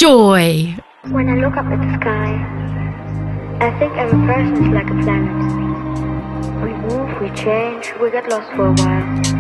joy. When I look up at the sky, I think every person is like a planet. We move, we change, we get lost for a while.